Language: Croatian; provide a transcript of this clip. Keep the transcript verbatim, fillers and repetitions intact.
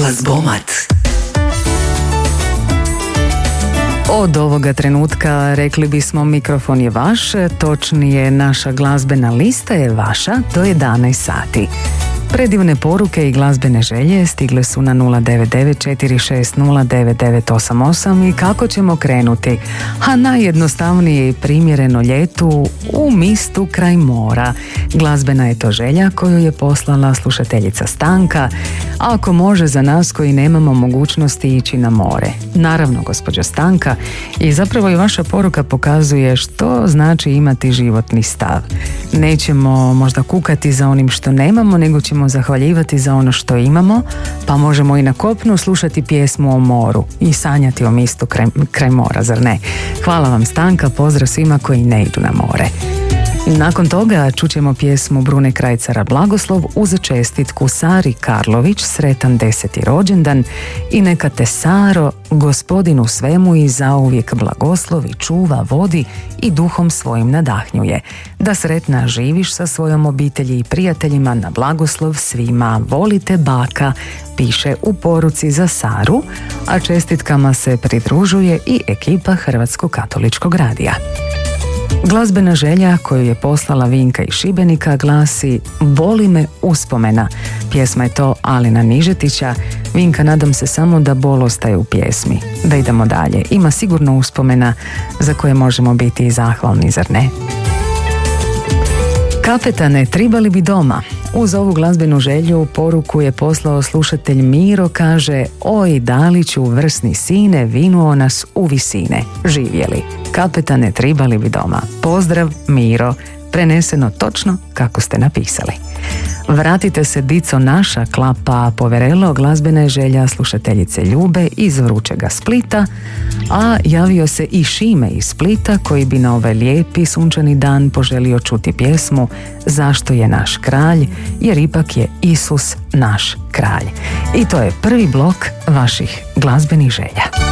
Glazbomat. Od ovoga trenutka rekli bismo mikrofon je vaš, točnije naša glazbena lista je vaša do jedanaest sati. Predivne poruke i glazbene želje stigle su na nula devet devet četiri šest nula devet devet osam osam i kako ćemo krenuti? A najjednostavnije i primjereno ljetu u mistu kraj mora. Glazbena je to želja koju je poslala slušateljica Stanka, ako može za nas koji nemamo mogućnosti ići na more. Naravno, gospođo Stanka, i zapravo i vaša poruka pokazuje što znači imati životni stav. Nećemo možda kukati za onim što nemamo, nego ćemo zahvaljivati za ono što imamo, pa možemo i na kopnu slušati pjesmu o moru i sanjati o mistu kraj, kraj mora, zar ne? Hvala vam, Stanka, pozdrav svima koji ne idu na more. Nakon toga čućemo pjesmu Brune Krajcara Blagoslov uz čestitku Sari Karlović, sretan deseti rođendan i neka te Saro, gospodin u svemu i zauvijek blagoslovi, čuva, vodi i duhom svojim nadahnjuje. Da sretna živiš sa svojom obitelji i prijateljima, na blagoslov svima, volite baka, piše u poruci za Saru, a čestitkama se pridružuje i ekipa Hrvatskog katoličkog radija. Glazbena želja koju je poslala Vinka iz Šibenika glasi Boli me uspomena. Pjesma je to Alina Nižetića. Vinka, nadam se samo da bol ostaje u pjesmi. Da idemo dalje. Ima sigurno uspomena za koje možemo biti i zahvalni, zar ne? Kapetane, tribali bi doma. Uz ovu glazbenu želju poruku je poslao slušatelj Miro, kaže: oj, Daliću, vrsni sine, vinuo nas u visine. Živjeli. Kapetane, tribali bi doma. Pozdrav, Miro. Preneseno točno kako ste napisali. Vratite se, dico naša, klapa poverelo, glazbena je želja slušateljice Ljube iz vrućega Splita, a javio se i Šime iz Splita koji bi na ovaj lijepi sunčani dan poželio čuti pjesmu Zašto je naš kralj, jer ipak je Isus naš kralj. I to je prvi blok vaših glazbenih želja.